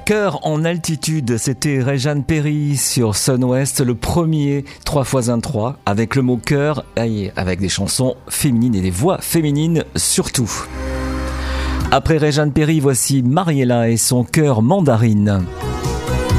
Cœur en altitude, c'était Réjeanne Perry sur Sun West, le premier 3x1-3 avec le mot cœur et avec des chansons féminines et des voix féminines surtout. Après Réjeanne Perry, voici Mariella et son cœur mandarine.